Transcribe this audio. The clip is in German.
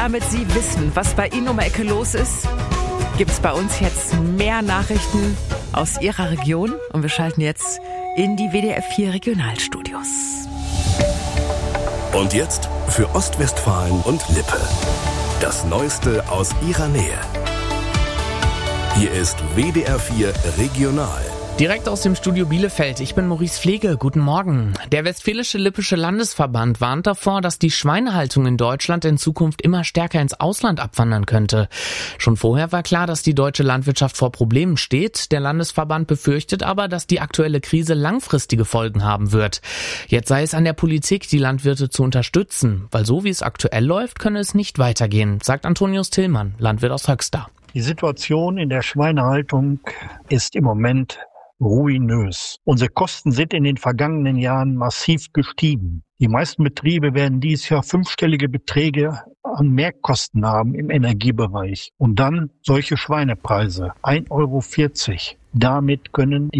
damit Sie wissen, was bei Ihnen um die Ecke los ist, gibt es bei uns jetzt mehr Nachrichten aus Ihrer Region. Und wir schalten jetzt in die WDR 4 Regionalstudios. Und jetzt für Ostwestfalen und Lippe. Das Neueste aus Ihrer Nähe. Hier ist WDR 4 Regional. Direkt aus dem Studio Bielefeld. Ich bin Maurice Pflege. Guten Morgen. Der Westfälische-Lippische Landesverband warnt davor, dass die Schweinehaltung in Deutschland in Zukunft immer stärker ins Ausland abwandern könnte. Schon vorher war klar, dass die deutsche Landwirtschaft vor Problemen steht. Der Landesverband befürchtet aber, dass die aktuelle Krise langfristige Folgen haben wird. Jetzt sei es an der Politik, die Landwirte zu unterstützen, weil so wie es aktuell läuft, könne es nicht weitergehen, sagt Antonius Tillmann, Landwirt aus Höxter. Die Situation in der Schweinehaltung ist im Moment ruinös. Unsere Kosten sind in den vergangenen Jahren massiv gestiegen. Die meisten Betriebe werden dieses Jahr 5-stellige Beträge an Mehrkosten haben im Energiebereich. Und dann solche Schweinepreise, 1,40 €. Damit können die